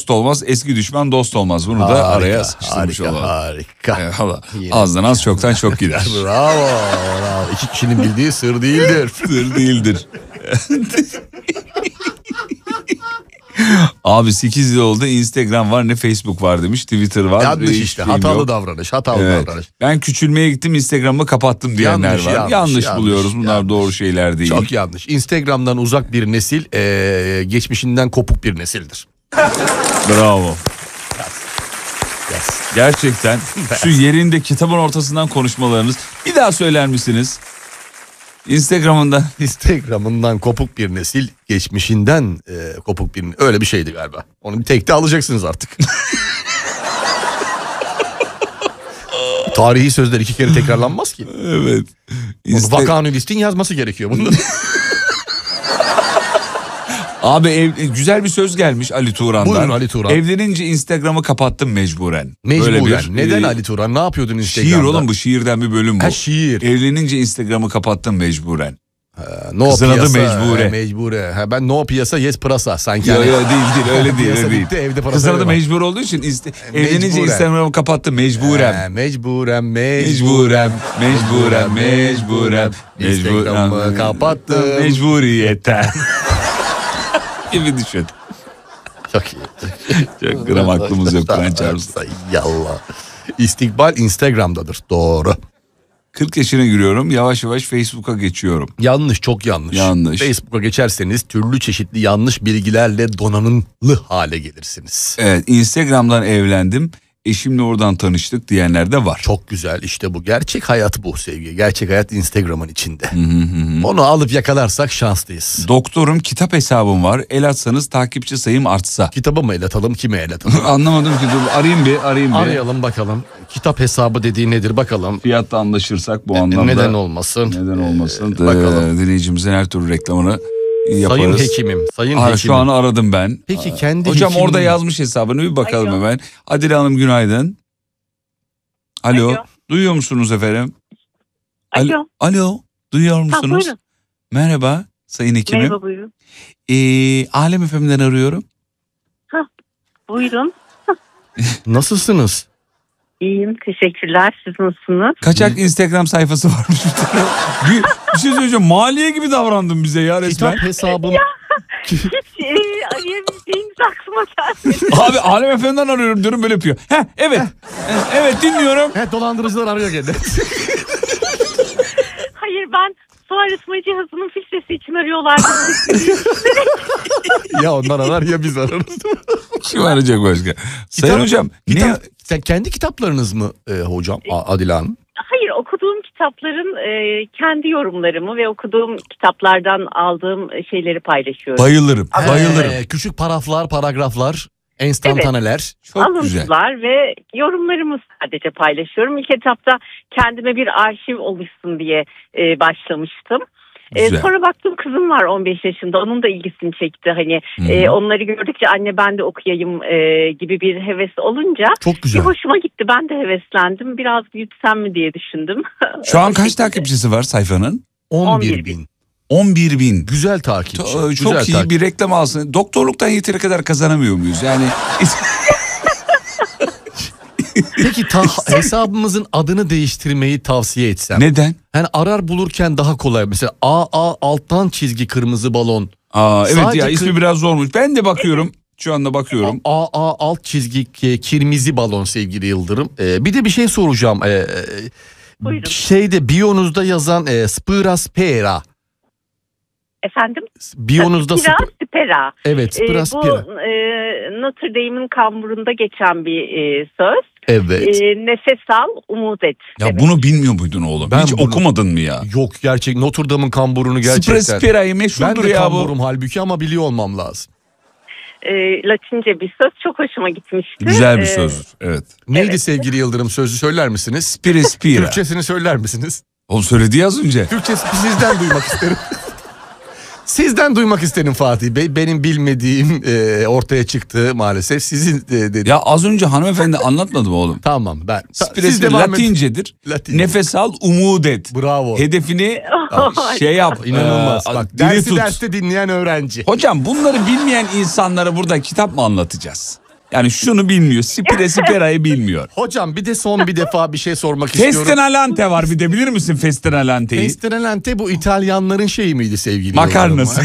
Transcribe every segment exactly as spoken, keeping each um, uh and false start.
dost olmaz, eski düşman dost olmaz. Bunu harika, da araya sıkıştırmış olalım. Harika, harika. Azdan az çoktan çok gider. Bravo, bravo. İki kişinin bildiği sır değildir. Sır değildir. Abi sekiz yıl oldu, Instagram var ne Facebook var demiş, Twitter var. Yanlış işte, hatalı yok. davranış, hatalı evet. davranış. Ben küçülmeye gittim, Instagram'ı kapattım diyenler yanlış, var. Yanlış, yanlış, yanlış buluyoruz, bunlar yanlış. doğru şeyler değil. Çok yanlış. Instagram'dan uzak bir nesil, ee, geçmişinden kopuk bir nesildir. Bravo. Yes. Yes. Gerçekten şu yerinde kitabın ortasından konuşmalarınız. Bir daha söyler misiniz? Instagram'ından. Instagram'ından kopuk bir nesil, geçmişinden e, kopuk bir, öyle bir şeydi galiba. Onu bir tekte alacaksınız artık. Tarihi sözler iki kere tekrarlanmaz ki. Evet. Insta... Vakanüvistin yazması gerekiyor bunda. Abi ev, güzel bir söz gelmiş Ali Turan'dan. Buyurun Ali Turan. Evlenince Instagram'ı kapattım mecburen. Mecburen. Bir, Neden e, Ali Turan? Ne yapıyordun Instagram'da? Şiir oğlum bu, şiirden bir bölüm bu. Ha, şiir. Evlenince Instagram'ı kapattım mecburen. Ha, no Kızın piyasa, adı mecbure. He, mecbure. Ha, ben no piyasa yes pırasa. Sanki yok hani... yok değil değil öyle değil. Öyle değil. Bitti, kızın adı mecbur olduğu için iste, evlenince Instagram'ı kapattım mecburen. He, mecburen, mecburen, mecburen, mecburen, Instagram'ı kapattım mecburiyetten. Gibi düşün. Çok iyi. Çok gram aklımız yok. Kur'an çarpsın. Yallah. İstikbal Instagram'dadır. Doğru. kırk yaşına giriyorum. Yavaş yavaş Facebook'a geçiyorum. Yanlış, çok yanlış. Yanlış. Facebook'a geçerseniz türlü çeşitli yanlış bilgilerle donanımlı hale gelirsiniz. Evet, Instagram'dan evlendim. Eşimle oradan tanıştık diyenler de var. Çok güzel, işte bu gerçek hayat, bu sevgi. Gerçek hayat Instagram'ın içinde. Hı hı hı. Onu alıp yakalarsak şanslıyız. Doktorum, kitap hesabım var. El atsanız takipçi sayım artsa. Kitabı mı el atalım, kime el atalım? Anlamadım ki, dur arayayım bir arayayım bir. Arayalım bakalım. Kitap hesabı dediği nedir bakalım. Fiyatta anlaşırsak bu e, anlamda. Neden olmasın? Neden olmasın? Ee, bakalım. Dinleyicimizin her türlü reklamını yaparız. Sayın hekimim, sayın Aa, hekimim. Şu an aradım ben. Peki kendi Hocam hekimim... orada yazmış hesabını, bir bakalım Alo. hemen. Adile Hanım günaydın. Alo. Alo. Duyuyor musunuz efendim? Alo. Alo. Duyuyor musunuz? Ha, merhaba sayın hekimim. Merhaba, buyurun. Ee, Alem F M'den arıyorum. Ha, buyurun. Nasılsınız? İyiyim, teşekkürler. Siz nasılsınız? Kaçak Instagram sayfası varmış. bir, bir şey söyleyeceğim. Maliye gibi davrandın bize ya resmen. Kitap hesabım... Hiç e, arayabileceğiniz aklıma gelmedi. Abi Alem F M'den arıyorum diyorum, böyle yapıyor. Heh, evet. Heh, evet dinliyorum. Evet, dolandırıcılar arıyor gene. Hayır, ben su arıtma cihazının filtresi için arıyorlardı. Ya onlar arar ya biz ararız. Kim arayacak başka? Sayın Kitap, hocam. Kitap, ne... Sen kendi kitaplarınız mı e, hocam Adile Hanım? Hayır, okuduğum kitapların e, kendi yorumlarımı ve okuduğum kitaplardan aldığım şeyleri paylaşıyorum. Bayılırım. He, bayılırım. Küçük paraflar, paragraflar, enstantaneler. Evet. Çok alıntılar güzel. ve yorumlarımı sadece paylaşıyorum. İlk etapta kendime bir arşiv oluşsun diye e, başlamıştım. E, sonra baktım kızım var on beş yaşında, onun da ilgisini çekti. Hani e, onları gördükçe anne ben de okuyayım e, gibi bir heves olunca çok güzel. Bir hoşuma gitti, ben de heveslendim. Biraz büyütsem mi diye düşündüm. Şu an kaç takipçisi var sayfanın? on bir bin. on bir bin. Güzel takipçi. Çok güzel iyi takip. bir reklam alsın. Doktorluktan yeteri kadar kazanamıyor muyuz? Yani... Peki ta, hesabımızın adını değiştirmeyi tavsiye etsem. Neden? Yani arar bulurken daha kolay. Mesela A A alttan çizgi kırmızı balon. Aa, evet Sadece ya ismi kır... biraz zormuş. Ben de bakıyorum. Şu anda bakıyorum. A A alt çizgi kirmizi balon sevgili Yıldırım. Ee, bir de bir şey soracağım. Ee, Buyurun. Şeyde biyonuzda yazan e, Spira Spera. Efendim? Biyonuzda Spira sp- Spera. Evet, Spira ee, Spera. Bu e, Notre Dame'in kamburunda geçen bir e, söz. Evet. E, nefes al, umut et. Ya demek. bunu bilmiyor muydun oğlum? Ben Hiç bunu... okumadın mı ya? Yok, gerçek Notre Dame'in kamburunu gerçekten. Spira Spera'yı meşhurdur ben de ya bu. kamburum halbuki ama biliyor olmam lazım. E, Latince bir söz, çok hoşuma gitmişti. Güzel bir E, söz. Evet. Neydi Evet. sevgili Yıldırım, sözü söyler misiniz? Spira Spira. Türkçesini söyler misiniz? Oğlum söyledi az önce. Türkçesi sizden duymak isterim. Sizden duymak isterim Fatih Bey. Benim bilmediğim e, ortaya çıktı maalesef. Sizin e, dedi. Ya az önce hanımefendi anlatmadı mı oğlum? Tamam ben. Spira Spira Latincedir. Latince. Nefes al, umut et. Bravo. Hedefini şey yap. İnanılmaz. E, Bak, diri dersi tut. derste dinleyen öğrenci. Hocam bunları bilmeyen insanlara burada kitap mı anlatacağız? Yani şunu bilmiyor. Spire Spera'yı bilmiyor. Hocam bir de son bir defa bir şey sormak istiyorum. Festinalante var bir de, bilir misin Festinalante'yi? Festinalante bu İtalyanların şeyi miydi sevgili? Makarnası.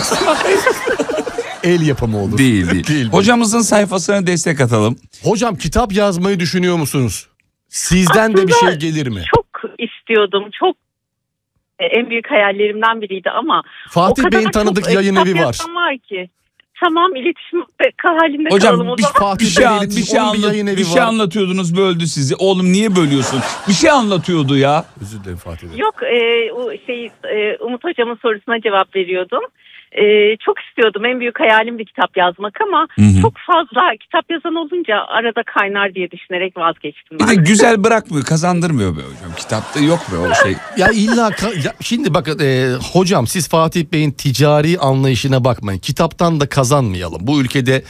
El yapımı olur. Değil değil. Değil. Hocamızın sayfasına destek atalım. Hocam kitap yazmayı düşünüyor musunuz? Sizden de bir şey gelir mi? Çok istiyordum. Çok en büyük hayallerimden biriydi ama Fatih o kadar Bey'in tanıdık çok, yayın kitap evi var. yazan var ki. Tamam, iletişim halinde Hocam kalalım o bir, zaman. Fatih bir şey, Bey'le an- bir iletişim- şey, onun bir anlat, yayın evi bir şey var. anlatıyordunuz, böldü sizi. Oğlum niye bölüyorsun? Bir şey anlatıyordu ya. Özür dilerim Fatih Bey. Yok e, o şey e, Umut hocamın sorusuna cevap veriyordum. E, çok istiyordum, en büyük hayalim bir kitap yazmak ama Hı hı. çok fazla kitap yazan olunca arada kaynar diye düşünerek vazgeçtim Bir ben. de güzel bırakmıyor, kazandırmıyor be hocam. Kitapta yok be o şey. Ya illa ka- ya şimdi bakın e, hocam siz Fatih Bey'in ticari anlayışına bakmayın. Kitaptan da kazanmayalım. Bu ülkede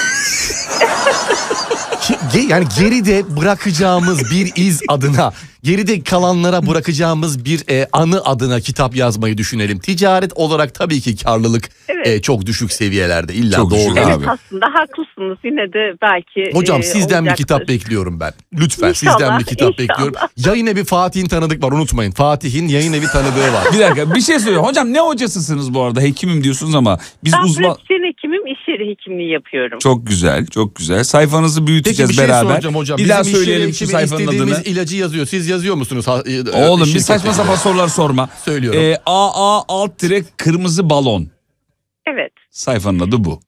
Ge- yani geride bırakacağımız bir iz adına, geride kalanlara bırakacağımız bir e, anı adına kitap yazmayı düşünelim. Ticaret olarak tabii ki karlılık Evet. e, çok düşük seviyelerde. İlla Çok doğru. düşük Evet, abi. aslında haklısınız, yine de belki Hocam e, sizden bir olacaktır. kitap bekliyorum ben. Lütfen İnşallah, sizden bir kitap inşallah. bekliyorum. Yayın evi Fatih'in tanıdık var, unutmayın. Fatih'in yayın evi tanıdığı var. Bir dakika bir şey söyleyeyim. Hocam ne hocasısınız bu arada? Hekimim diyorsunuz ama biz Ben uzman... pratisyen hekimim, iş yeri hekimliği yapıyorum. Çok güzel, çok güzel. Sayfanızı Peki büyüteceğiz bir şey beraber. soracağım hocam. Bir daha Bizim iş yeri söyleyelim şu ekibi sayfanın istediğimiz adını. ilacı yazıyor. Siz yazıyor musunuz? Ha- e, Oğlum bir şirkette? saçma sapan sorular sorma. Söylüyorum. Ee, A A alt tire kırmızı balon. Evet. Sayfanın adı bu.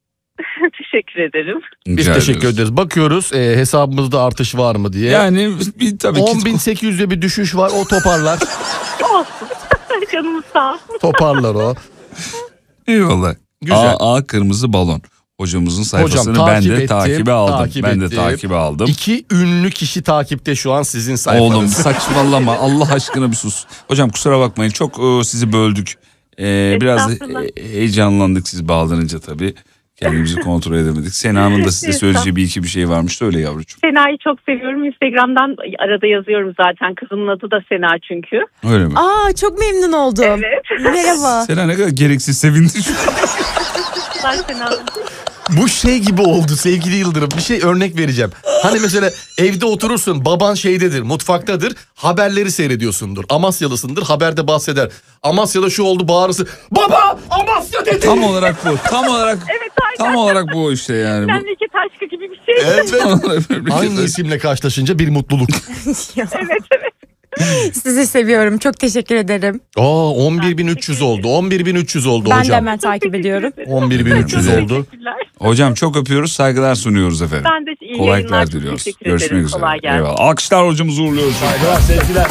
Teşekkür ederim. Biz Rica teşekkür ediyoruz. ederiz. Bakıyoruz e, hesabımızda artış var mı diye. Yani bir tabii on ki bin sekiz yüz'e bir düşüş var, o toparlar. Olsun. Canımız sağ olsun. Toparlar o. eyvallah. Güzel. A A kırmızı balon. Hocamızın sayfasını Hocam, ben takip de ettim, takibe aldım. takip ben de ettim. takibe aldım. İki ünlü kişi takipte şu an sizin sayfanız. Oğlum saçmalama Allah aşkına bir sus. Hocam kusura bakmayın çok e, sizi böldük. E, biraz Estağfurullah. e, heyecanlandık siz bağlanınca tabii. Kendimizi kontrol edemedik. Sena'nın da size söyleyeceği bir iki bir şey varmış da öyle yavrucuğum. Sena'yı çok seviyorum. Instagram'dan arada yazıyorum zaten. Kızımın adı da Sena çünkü. Öyle mi? Aa, çok memnun oldum. Evet. Merhaba. Sena ne kadar gereksiz sevindi şu an. Ben Sena. Bu şey gibi oldu sevgili Yıldırım. Bir şey örnek vereceğim. Hani mesela evde oturursun, baban şeydedir, mutfaktadır, haberleri seyrediyorsundur. Amasyalısındır, haberde bahseder. Amasya'da şu oldu, bağırısı. Baba Amasya dedi. Tam olarak bu. Tam olarak Evet, aynen. tam olarak bu işte yani. Bu- Memleket aşkı gibi bir şey. Evet. Tam olarak böyle bir şey. Aynı isimle karşılaşınca bir mutluluk. Evet, evet. Sizi seviyorum. Çok teşekkür ederim. Aa on bir bin üç yüz oldu. on bir bin üç yüz oldu Ben de hocam. hemen takip ediyorum. on bir bin üç yüz Çok oldu. Teşekkürler. Hocam çok öpüyoruz, saygılar sunuyoruz efendim. Ben de iyi Kolaylıklar yayınlar, çok diliyoruz. teşekkür Görüşmek ederim. üzere. Kolay gelsin. Eyvallah. Alkışlar hocamızı uğurluyoruz. Saygılar, sevgiler.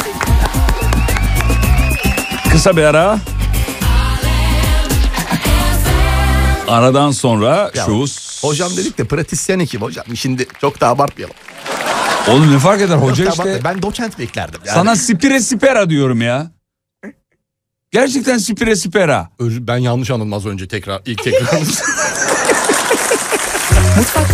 Kısa bir ara. Aradan sonra Ya, şu... Hocam dedik de pratisyen hekim hocam. Şimdi çok da abartmayalım. Oğlum ne fark eder hoca Çok da işte. abartmayalım. Ben doçent beklerdim. Yani. Sana spire spera diyorum ya. Gerçekten spire spera. Özür- ben yanlış anladım az önce tekrar. İlk tekrar.